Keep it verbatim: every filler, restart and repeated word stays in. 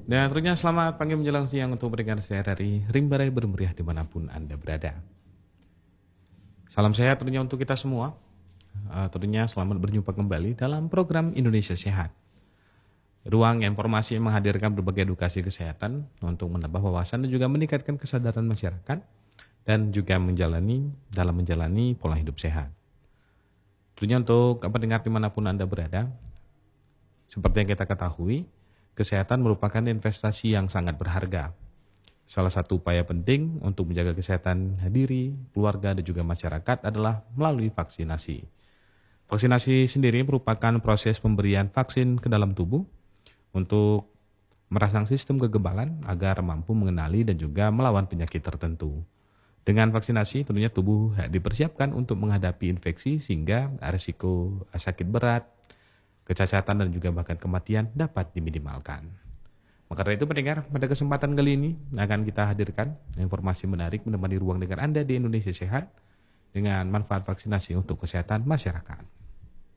Dan tentunya selamat pagi menjelang siang untuk pendengar sehat dari Rimba Rai bermeriah dimanapun Anda berada. Salam sehat tentunya untuk kita semua. Uh, tentunya selamat berjumpa kembali dalam program Indonesia Sehat. Ruang informasi yang menghadirkan berbagai edukasi kesehatan untuk menambah wawasan dan juga meningkatkan kesadaran masyarakat dan juga menjalani dalam menjalani pola hidup sehat. Tentunya untuk pendengar dimanapun Anda berada, seperti yang kita ketahui, kesehatan merupakan investasi yang sangat berharga. Salah satu upaya penting untuk menjaga kesehatan diri, keluarga, dan juga masyarakat adalah melalui vaksinasi. Vaksinasi sendiri merupakan proses pemberian vaksin ke dalam tubuh untuk merangsang sistem kekebalan agar mampu mengenali dan juga melawan penyakit tertentu. Dengan vaksinasi tentunya tubuh dipersiapkan untuk menghadapi infeksi sehingga risiko sakit berat, kecacatan dan juga bahkan kematian dapat diminimalkan. Maka dari itu pendengar, pada kesempatan kali ini akan kita hadirkan informasi menarik menemani ruang dengar Anda di Indonesia Sehat dengan manfaat vaksinasi untuk kesehatan masyarakat.